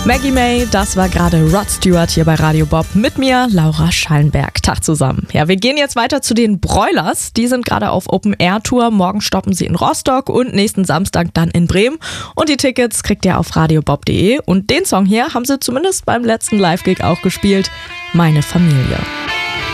Maggie May, das war gerade Rod Stewart hier bei Radio Bob mit mir, Laura Schallenberg. Tag zusammen. Ja, wir gehen jetzt weiter zu den Broilers. Die sind gerade auf Open-Air-Tour. Morgen stoppen sie in Rostock und nächsten Samstag dann in Bremen. Und die Tickets kriegt ihr auf radiobob.de. Und den Song hier haben sie zumindest beim letzten Live-Gig auch gespielt. Meine Familie.